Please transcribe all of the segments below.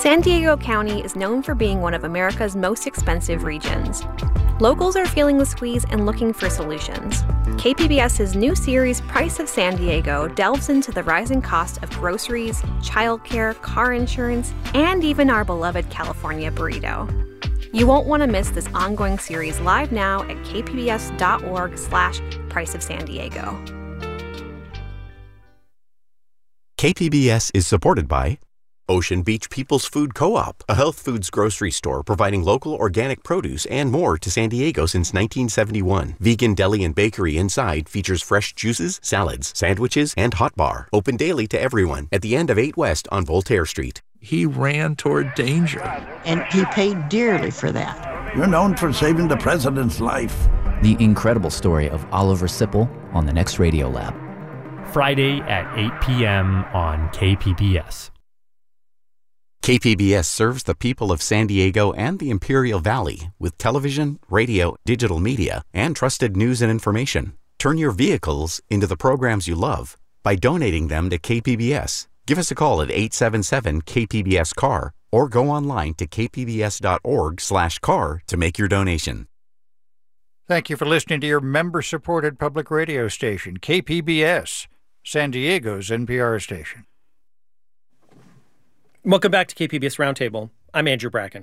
San Diego County is known for being one of America's most expensive regions. Locals are feeling the squeeze and looking for solutions. KPBS's new series, Price of San Diego, delves into the rising cost of groceries, childcare, car insurance, and even our beloved California burrito. You won't want to miss this ongoing series live now at kpbs.org/Price of San Diego. KPBS is supported by Ocean Beach People's Food Co-op, a health foods grocery store providing local organic produce and more to San Diego since 1971. Vegan deli and bakery inside features fresh juices, salads, sandwiches, and hot bar. Open daily to everyone at the end of 8 West on Voltaire Street. He ran toward danger. And he paid dearly for that. You're known for saving the president's life. The incredible story of Oliver Sipple on the next Radio Lab. Friday at 8 p.m. on KPBS. KPBS serves the people of San Diego and the Imperial Valley with television, radio, digital media, and trusted news and information. Turn your vehicles into the programs you love by donating them to KPBS. Give us a call at 877-KPBS-CAR or go online to kpbs.org/car to make your donation. Thank you for listening to your member-supported public radio station, KPBS, San Diego's NPR station. Welcome back to KPBS Roundtable. I'm Andrew Bracken.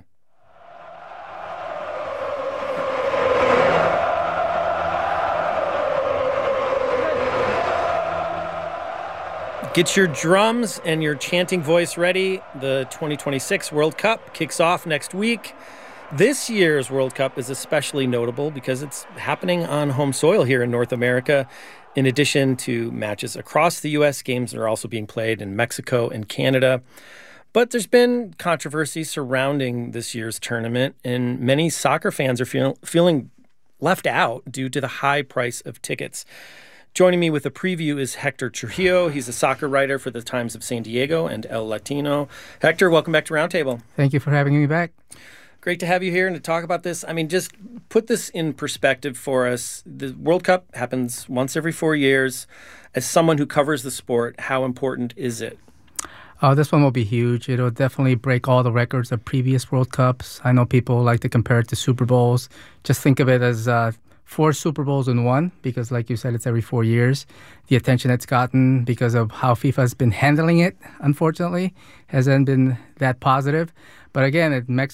Get your drums and your chanting voice ready. The 2026 World Cup kicks off next week. This year's World Cup is especially notable because it's happening on home soil here in North America. In addition to matches across the U.S., games are also being played in Mexico and Canada. But there's been controversy surrounding this year's tournament, and many soccer fans are feeling left out due to the high price of tickets. Joining me with a preview is Hector Trujillo. He's a soccer writer for the Times of San Diego and El Latino. Hector, welcome back to Roundtable. Thank you for having me back. Great to have you here and to talk about this. I mean, just put this in perspective for us. The World Cup happens once every 4 years. As someone who covers the sport, how important is it? This one will be huge. It'll definitely break all the records of previous World Cups. I know people like to compare it to Super Bowls. Just think of it as 4 Super Bowls in one because, like you said, it's every 4 years. The attention it's gotten because of how FIFA has been handling it, unfortunately, hasn't been that positive. But again, it